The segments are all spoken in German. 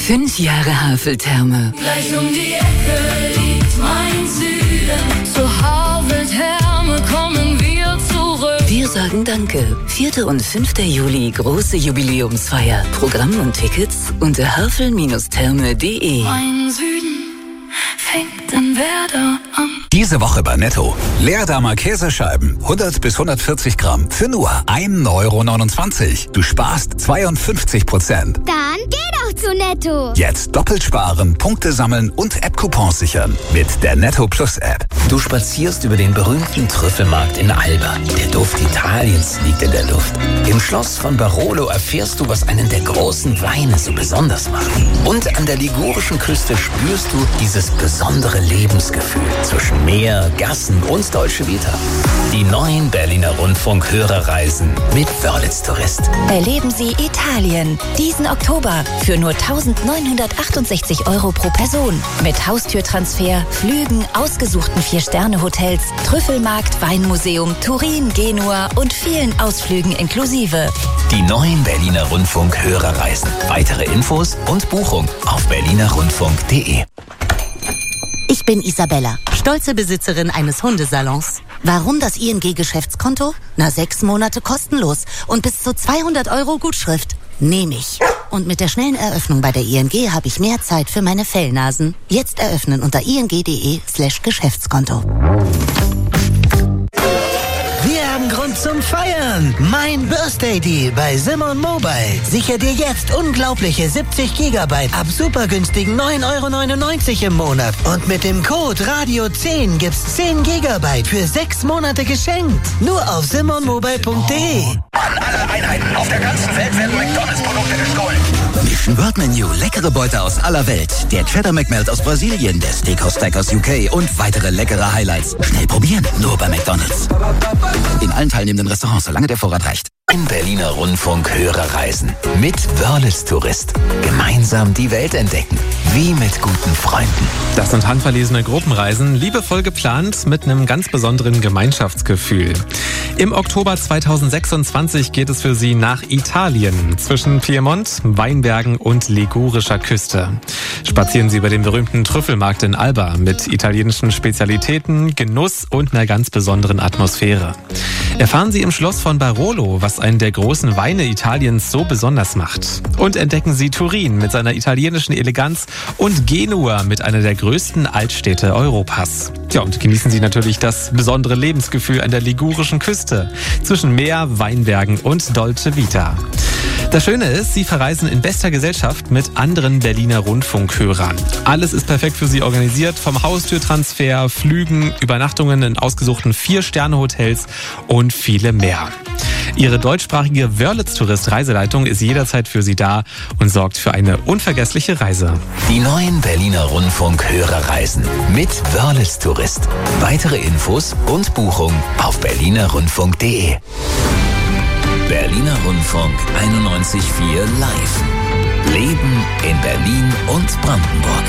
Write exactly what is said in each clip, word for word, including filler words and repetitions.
Fünf Jahre Haveltherme. Gleich um die Ecke liegt mein Süden. Zur Haveltherme kommen wir zurück. Wir sagen Danke. vierter und fünfter Juli, große Jubiläumsfeier. Programm und Tickets unter havel Bindestrich therme punkt de. Mein Süden fängt in Werder an. Diese Woche bei Netto. Leerdammer Käsescheiben, hundert bis hundertvierzig Gramm, für nur ein Euro neunundzwanzig. Du sparst zweiundfünfzig Prozent. Dann geh doch zu Netto. Jetzt doppelt sparen, Punkte sammeln und App-Coupons sichern. Mit der Netto Plus App. Du spazierst über den berühmten Trüffelmarkt in Alba. Der Duft Italiens liegt in der Luft. Im Schloss von Barolo erfährst du, was einen der großen Weine so besonders macht. Und an der ligurischen Küste spürst du dieses besondere Lebensgefühl zwischen Meer, Gassen und Dolce Vita. Die neuen Berliner Rundfunk-Hörerreisen mit Wörlitz Tourist. Erleben Sie Italien diesen Oktober für nur eintausendneunhundertachtundsechzig Euro pro Person. Mit Haustürtransfer, Flügen, ausgesuchten Vier-Sterne-Hotels, Trüffelmarkt, Weinmuseum, Turin, Genua und vielen Ausflügen inklusive. Die neuen Berliner Rundfunk-Hörerreisen. Weitere Infos und Buchung auf berliner rundfunk punkt de. Ich bin Isabella, stolze Besitzerin eines Hundesalons. Warum das I N G-Geschäftskonto? Na, sechs Monate kostenlos und bis zu zweihundert Euro Gutschrift. Nehme ich. Und mit der schnellen Eröffnung bei der I N G habe ich mehr Zeit für meine Fellnasen. Jetzt eröffnen unter ing.de slash Geschäftskonto. Wir haben Grund zum Feiern. Mein Birthday Deal bei Simon Mobile. Sicher dir jetzt unglaubliche siebzig Gigabyte ab super günstigen neun Euro neunundneunzig im Monat. Und mit dem Code Radio zehn gibt's zehn Gigabyte für sechs Monate geschenkt. Nur auf simon mobile punkt de. An alle Einheiten auf der ganzen Welt werden McDonalds-Produkte gestohlen. Mission World Menu, leckere Beute aus aller Welt. Der Cheddar McMelt aus Brasilien, der Steakhouse Stack aus U K und weitere leckere Highlights. Schnell probieren, nur bei McDonalds. In allen teilnehmenden Restaurants, solange der Vorrat reicht. Im Berliner Rundfunk Hörerreisen mit Wörlitz Tourist. Gemeinsam die Welt entdecken. Wie mit guten Freunden. Das sind handverlesene Gruppenreisen, liebevoll geplant mit einem ganz besonderen Gemeinschaftsgefühl. Im Oktober zweitausendsechsundzwanzig geht es für Sie nach Italien, zwischen Piemont, Weinbergen und ligurischer Küste. Spazieren Sie über den berühmten Trüffelmarkt in Alba mit italienischen Spezialitäten, Genuss und einer ganz besonderen Atmosphäre. Erfahren Sie im Schloss von Barolo, was einen der großen Weine Italiens so besonders macht. Und entdecken Sie Turin mit seiner italienischen Eleganz und Genua mit einer der größten Altstädte Europas. Ja, und genießen Sie natürlich das besondere Lebensgefühl an der ligurischen Küste zwischen Meer, Weinbergen und Dolce Vita. Das Schöne ist, Sie verreisen in bester Gesellschaft mit anderen Berliner Rundfunkhörern. Alles ist perfekt für Sie organisiert, vom Haustürtransfer, Flügen, Übernachtungen in ausgesuchten Vier-Sterne-Hotels und viele mehr. Ihre deutschsprachige Wörlitz-Tourist-Reiseleitung ist jederzeit für Sie da und sorgt für eine unvergessliche Reise. Die neuen Berliner Rundfunk-Hörerreisen mit Wörlitz-Tourist. Weitere Infos und Buchung auf berliner rundfunk punkt de. Berliner Rundfunk einundneunzig Komma vier Live. Leben in Berlin und Brandenburg.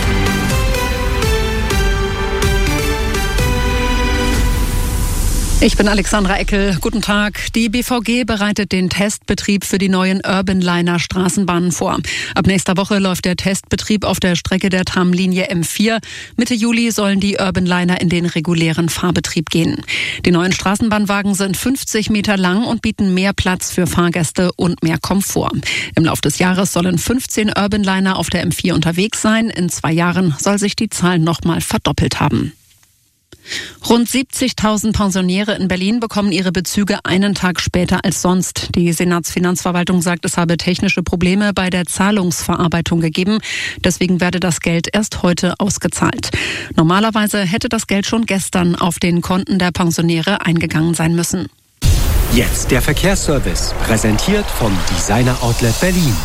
Ich bin Alexandra Eckel. Guten Tag. Die B V G bereitet den Testbetrieb für die neuen Urbanliner Straßenbahnen vor. Ab nächster Woche läuft der Testbetrieb auf der Strecke der Tramlinie M vier. Mitte Juli sollen die Urbanliner in den regulären Fahrbetrieb gehen. Die neuen Straßenbahnwagen sind fünfzig Meter lang und bieten mehr Platz für Fahrgäste und mehr Komfort. Im Laufe des Jahres sollen fünfzehn Urbanliner auf der M vier unterwegs sein. In zwei Jahren soll sich die Zahl nochmal verdoppelt haben. Rund siebzigtausend Pensionäre in Berlin bekommen ihre Bezüge einen Tag später als sonst. Die Senatsfinanzverwaltung sagt, es habe technische Probleme bei der Zahlungsverarbeitung gegeben. Deswegen werde das Geld erst heute ausgezahlt. Normalerweise hätte das Geld schon gestern auf den Konten der Pensionäre eingegangen sein müssen. Jetzt der Verkehrsservice, präsentiert vom Designer Outlet Berlin.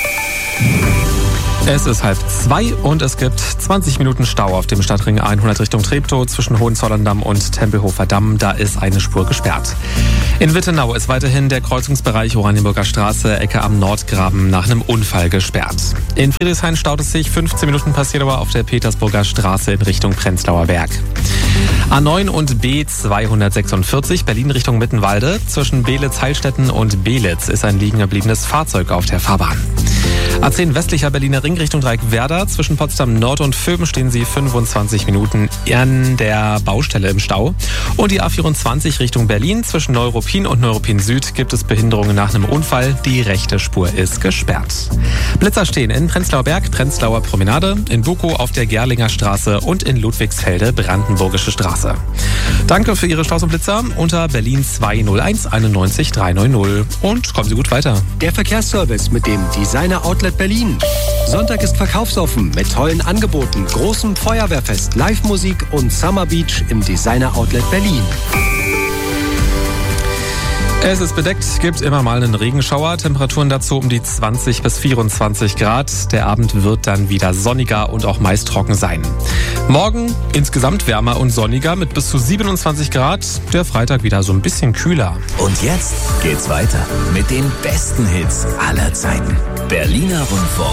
Es ist halb zwei und es gibt zwanzig Minuten Stau auf dem Stadtring hundert Richtung Treptow zwischen Hohenzollern-Damm und Tempelhofer Damm. Da ist eine Spur gesperrt. In Wittenau ist weiterhin der Kreuzungsbereich Oranienburger Straße, Ecke am Nordgraben, nach einem Unfall gesperrt. In Friedrichshain staut es sich fünfzehn Minuten passiert aber auf der Petersburger Straße in Richtung Prenzlauer Berg. A neun und B zweihundertsechsundvierzig Berlin Richtung Mittenwalde. Zwischen Beelitz-Heilstätten und Beelitz ist ein liegen gebliebenes Fahrzeug auf der Fahrbahn. A zehn westlicher Berliner Ring Richtung Dreieck Werder. Zwischen Potsdam Nord und Vöben stehen Sie fünfundzwanzig Minuten an der Baustelle im Stau. Und die A vierundzwanzig Richtung Berlin. Zwischen Neuruppin und Neuruppin Süd gibt es Behinderungen nach einem Unfall. Die rechte Spur ist gesperrt. Blitzer stehen in Prenzlauer Berg, Prenzlauer Promenade, in Bukow auf der Gerlinger Straße und in Ludwigsfelde Brandenburgische Straße. Danke für Ihre Staus und Blitzer unter Berlin zwei null eins einundneunzig dreihundert. Und kommen Sie gut weiter. Der Verkehrsservice mit dem Designer Outlet Berlin. Sonntag ist verkaufsoffen mit tollen Angeboten, großem Feuerwehrfest, Live-Musik und Summer Beach im Designer Outlet Berlin. Es ist bedeckt, gibt immer mal einen Regenschauer. Temperaturen dazu um die zwanzig bis vierundzwanzig Grad. Der Abend wird dann wieder sonniger und auch meist trocken sein. Morgen insgesamt wärmer und sonniger mit bis zu siebenundzwanzig Grad. Der Freitag wieder so ein bisschen kühler. Und jetzt geht's weiter mit den besten Hits aller Zeiten. Berliner Rundfunk.